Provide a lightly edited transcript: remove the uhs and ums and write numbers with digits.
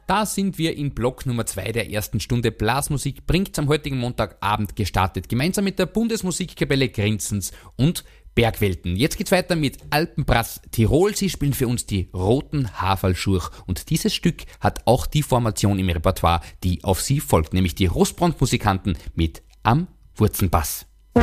Da sind wir in Block Nummer 2 der ersten Stunde Blasmusik bringt's am heutigen Montagabend gestartet, gemeinsam mit der Bundesmusikkapelle Grinzens und Bergwelten. Jetzt geht's weiter mit Alpenbrass Tirol. Sie spielen für uns die Roten Haferlschurch und dieses Stück hat auch die Formation im Repertoire, die auf sie folgt, nämlich die Rostbrand-Musikanten mit Am Wurzenbass.